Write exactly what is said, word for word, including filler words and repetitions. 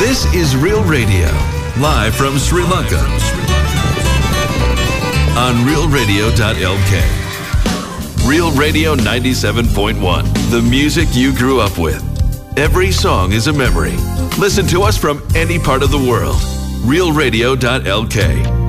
This is Real Radio, live from Sri Lanka on real radio dot l k. Real Radio ninety-seven point one, the music you grew up with. Every song is a memory. Listen to us from any part of the world. real radio dot l k.